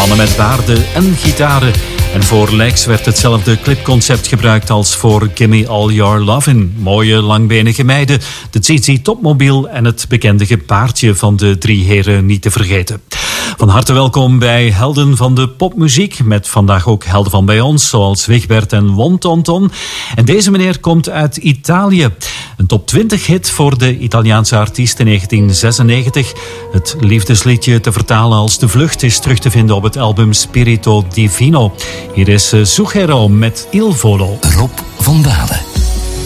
Mannen met baarden en gitaren. En voor Lex werd hetzelfde clipconcept gebruikt als voor Gimme All Your Lovin'. Mooie, langbenige meiden, de ZZ Topmobiel en het bekendige paardje van de drie heren niet te vergeten. Van harte welkom bij Helden van de Popmuziek, met vandaag ook helden van bij ons, zoals Wigbert en Wontonton. En deze meneer komt uit Italië. Een top 20 hit voor de Italiaanse artiest in 1996. Het liefdesliedje te vertalen als De Vlucht is terug te vinden op het album Spirito Divino. Hier is Sughero met Il Volo. Rob van Dalen.